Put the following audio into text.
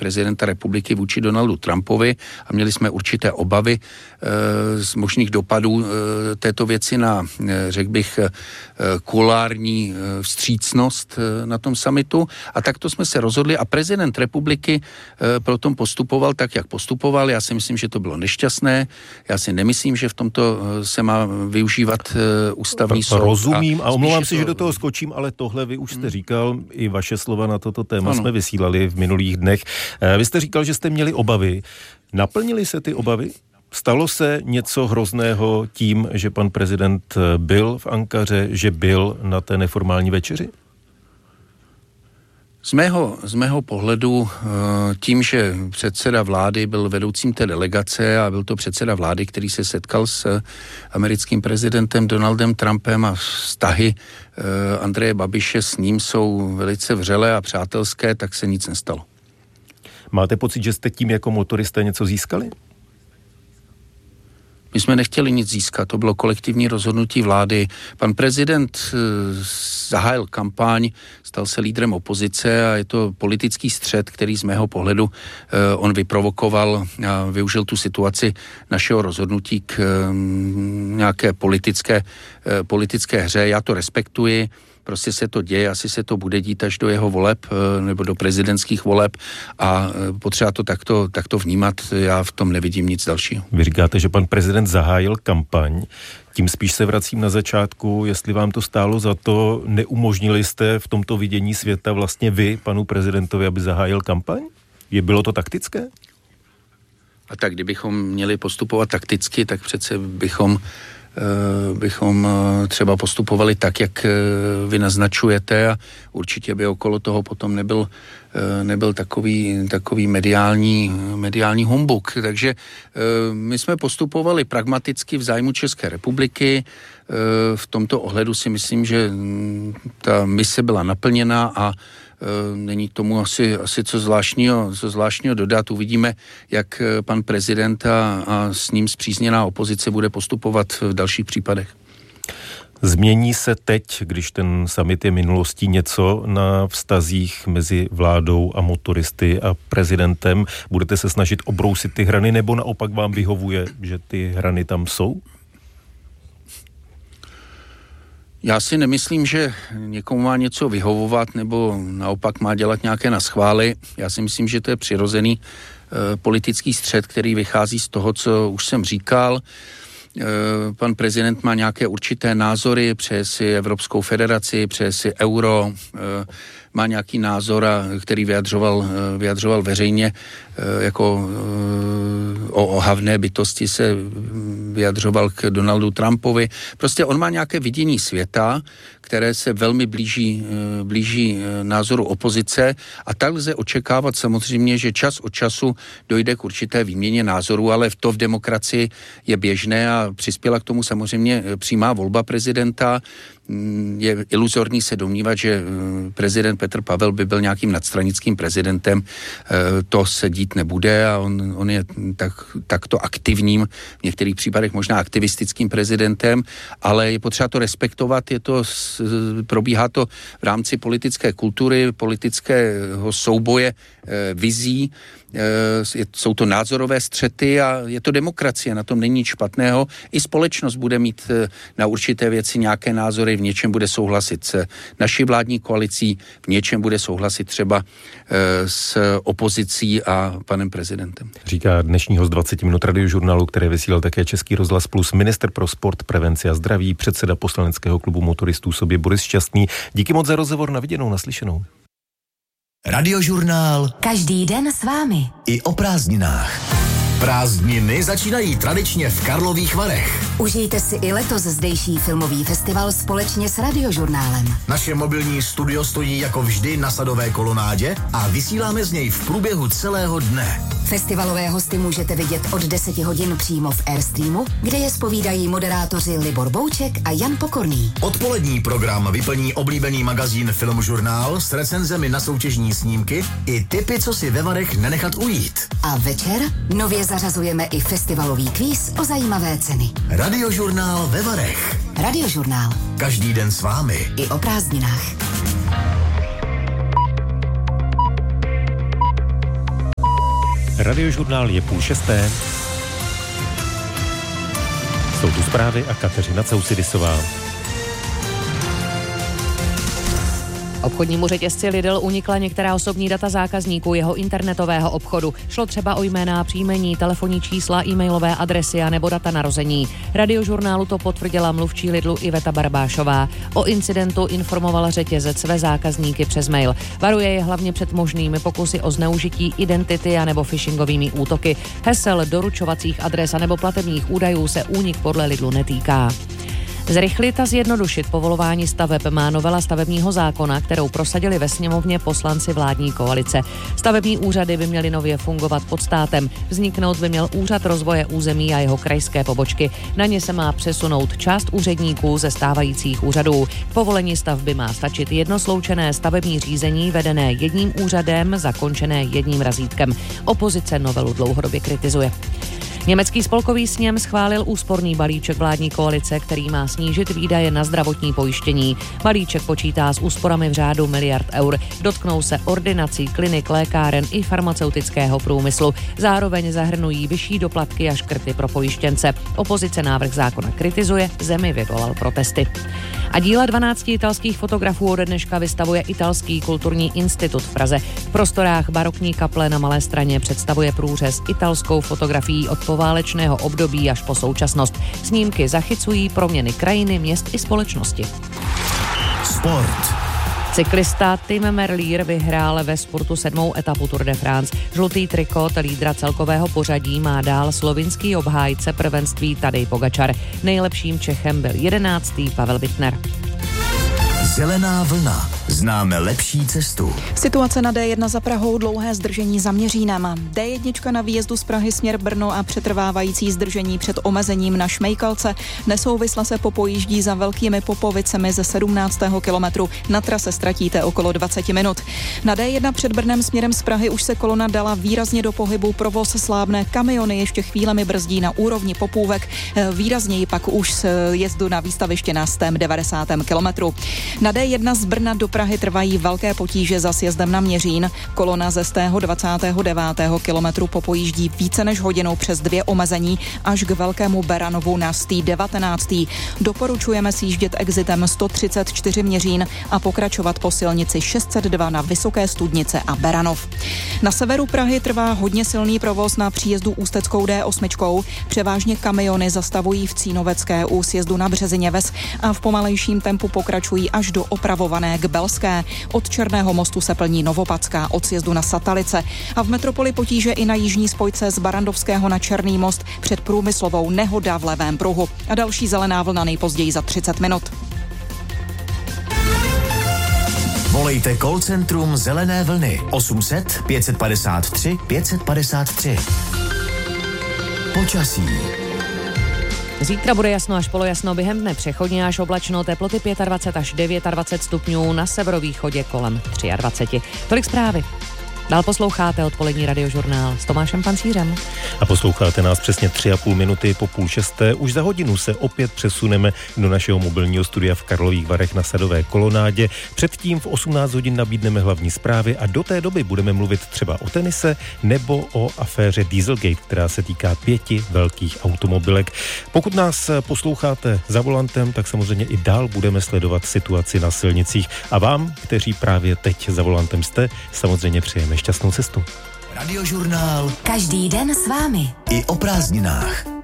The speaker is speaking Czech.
prezidenta republiky vůči Donaldu Trumpovi a měli jsme určité obavy z možných dopadů této věci na, řekl bych, kulární vstřícnost na tom summitu. A takto jsme se rozhodli a prezident republiky potom postupoval tak, jak postupoval. Já si myslím, že to bylo nešťastné. Já si nemyslím, že v tomto se má využívat ústavní soud. Rozumím a omlouvám si, že do toho skočím, ale tohle vy už jste říkal, i vaše slova na toto téma jsme vysílali v minulých dnech. Vy jste říkal, že jste měli obavy. Naplnily se ty obavy? Stalo se něco hrozného tím, že pan prezident byl v Ankaře, že byl na té neformální večeři? Z mého pohledu tím, že předseda vlády byl vedoucím té delegace a byl to předseda vlády, který se setkal s americkým prezidentem Donaldem Trumpem a vztahy Andreje Babiše s ním jsou velice vřelé a přátelské, tak se nic nestalo. Máte pocit, že jste tím jako motoristé něco získali? My jsme nechtěli nic získat, to bylo kolektivní rozhodnutí vlády. Pan prezident zahájil kampaň, stal se lídrem opozice a je to politický střet, který z mého pohledu on vyprovokoval a využil tu situaci našeho rozhodnutí k nějaké politické hře. Já to respektuji. Prostě se to děje, asi se to bude dít až do jeho voleb nebo do prezidentských voleb a potřeba to takto vnímat. Já v tom nevidím nic dalšího. Vy říkáte, že pan prezident zahájil kampaň. Tím spíš se vracím na začátku, jestli vám to stálo za to, neumožnili jste v tomto vidění světa vlastně vy, panu prezidentovi, aby zahájil kampaň? Bylo to taktické? A tak kdybychom měli postupovat takticky, tak přece bychom třeba postupovali tak, jak vy naznačujete a určitě by okolo toho potom nebyl takový mediální humbuk. Takže my jsme postupovali pragmaticky v zájmu České republiky. V tomto ohledu si myslím, že ta mise byla naplněna a není tomu asi co zvláštního dodat. Uvidíme, jak pan prezident a s ním spřízněná opozice bude postupovat v dalších případech. Změní se teď, když ten summit je minulostí, něco na vztazích mezi vládou a motoristy a prezidentem? Budete se snažit obrousit ty hrany, nebo naopak vám vyhovuje, že ty hrany tam jsou? Já si nemyslím, že někomu má něco vyhovovat nebo naopak má dělat nějaké naschvály. Já si myslím, že to je přirozený politický střet, který vychází z toho, co už jsem říkal. Pan prezident má nějaké určité názory, přeje si Evropskou federaci, přeje si euro, má nějaký názor, který vyjadřoval veřejně jako o ohavné bytosti se vyjadřoval k Donaldu Trumpovi. Prostě on má nějaké vidění světa, které se velmi blíží názoru opozice a tak lze očekávat samozřejmě, že čas od času dojde k určité výměně názorů, ale to v demokracii je běžné a přispěla k tomu samozřejmě přímá volba prezidenta. Je iluzorní se domnívat, že prezident Petr Pavel by byl nějakým nadstranickým prezidentem. To se dít nebude a on je takto aktivním, v některých případech možná aktivistickým prezidentem, ale je potřeba to respektovat, probíhá to v rámci politické kultury, politického souboje vizí, jsou to názorové střety a je to demokracie, na tom není nic špatného. I společnost bude mít na určité věci nějaké názory, v něčem bude souhlasit s naší vládní koalicí, v něčem bude souhlasit třeba s opozicí a panem prezidentem. Říká dnešní host 20 minut Radiožurnálu, které vysílal také Český rozhlas Plus, ministr pro sport, prevenci a zdraví, předseda poslaneckého klubu motoristů Sobě Boris Šťastný. Díky moc za rozhovor, na viděnou, naslyšenou. Radiožurnál. Každý den s vámi. I o prázdninách. Prázdniny začínají tradičně v Karlových Varech. Užijte si i letos zdejší filmový festival společně s Radiožurnálem. Naše mobilní studio stojí jako vždy na Sadové kolonádě a vysíláme z něj v průběhu celého dne. Festivalové hosty můžete vidět od 10 hodin přímo v Airstreamu, kde je zpovídají moderátoři Libor Bouček a Jan Pokorný. Odpolední program vyplní oblíbený magazín Filmžurnál s recenzemi na soutěžní snímky i tipy, co si ve Varech nenechat ujít. A večer nově zařazujeme i festivalový kvíz o zajímavé ceny. Radiožurnál ve Varech. Radiožurnál. Každý den s vámi. I o prázdninách. Radiožurnál je 5:30. Jsou tu zprávy a Kateřina Causidisová. Obchodnímu řetězci Lidl unikla některá osobní data zákazníků jeho internetového obchodu. Šlo třeba o jména, příjmení, telefonní čísla, e-mailové adresy a nebo data narození. Radiožurnálu to potvrdila mluvčí Lidlu Iveta Barbášová. O incidentu informoval řetězec své zákazníky přes mail. Varuje je hlavně před možnými pokusy o zneužití identity a nebo phishingovými útoky. Hesel, doručovacích adres a nebo platebních údajů se únik podle Lidlu netýká. Zrychlit a zjednodušit povolování staveb má novela stavebního zákona, kterou prosadili ve sněmovně poslanci vládní koalice. Stavební úřady by měly nově fungovat pod státem. Vzniknout by měl Úřad rozvoje území a jeho krajské pobočky. Na ně se má přesunout část úředníků ze stávajících úřadů. K povolení stavby má stačit jedno sloučené stavební řízení vedené jedním úřadem, zakončené jedním razítkem. Opozice novelu dlouhodobě kritizuje. Německý spolkový sněm schválil úsporný balíček vládní koalice, který má snížit výdaje na zdravotní pojištění. Balíček počítá s úsporami v řádu miliard eur. Dotknou se ordinací, klinik, lékáren i farmaceutického průmyslu. Zároveň zahrnují vyšší doplatky a škrty pro pojištěnce. Opozice návrh zákona kritizuje, zemi vyvolal protesty. A díla 12 italských fotografů ode dneška vystavuje Italský kulturní institut v Praze. V prostorách barokní kaple na Malé Straně představuje průřez italskou fotografií od poválečného období až po současnost. Snímky zachycují proměny krajiny, měst i společnosti. Sport. Cyklista Tim Merlier vyhrál ve spurtu 7. etapu Tour de France. Žlutý trikot lídra celkového pořadí má dál slovinský obhájce prvenství Tadej Pogačar. Nejlepším Čechem byl 11. Pavel Bittner. Zelená vlna. Známe lepší cestu. Situace na D1 za Prahou, dlouhé zdržení za Měřínem. D1 na výjezdu z Prahy směr Brno a přetrvávající zdržení před omezením na Šmejkalce. Nesouvisle se popojíždí za Velkými Popovicemi ze 17. kilometru. Na trase ztratíte okolo 20 minut. Na D1 před Brnem směrem z Prahy už se kolona dala výrazně do pohybu. Provoz slábne, kamiony ještě chvílemi brzdí na úrovni Popůvek. Výrazněji pak už z jezdu na výstaviště na 190. kilometru. Na D1 z Brna do Prahy trvají velké potíže za sjezdem na Měřín. Kolona ze 129. kilometru popojíždí více než hodinu přes 2 omezení až k Velkému Beranovu na 119. Doporučujeme sjíždět exitem 134 Měřín a pokračovat po silnici 602 na Vysoké Studnice a Beranov. Na severu Prahy trvá hodně silný provoz na příjezdu Ústeckou D8. Převážně kamiony zastavují v Cínovecké u sjezdu na Březině Ves a v pomalejším tempu pokračují až do opravované k Belské. Od Černého mostu se plní Novopadská od sjezdu na Satalice a v metropoli potíže i na jižní spojce z Barandovského na Černý most před průmyslovou, nehoda v levém pruhu a další zelená vlna nejpozději za 30 minut. Volejte call centrum Zelené vlny 800 553 553. Počasí. Zítra bude jasno až polojasno, během dne přechodně až oblačno, teploty 25 až 29 stupňů, na severovýchodě kolem 23. Tolik zprávy. Dál posloucháte odpolední radiožurnál s Tomášem Pancířem. A posloucháte nás přesně 3,5 minuty po 5:30. Už za hodinu se opět přesuneme do našeho mobilního studia v Karlových Varech na Sadové kolonádě. Předtím v 18 hodin nabídneme hlavní zprávy a do té doby budeme mluvit třeba o tenise nebo o aféře Dieselgate, která se týká 5 velkých automobilek. Pokud nás posloucháte za volantem, tak samozřejmě i dál budeme sledovat situaci na silnicích a vám, kteří právě teď za volantem jste, samozřejmě přejeme šťastnou cestu. Radiožurnál. Každý den s vámi. I o prázdninách.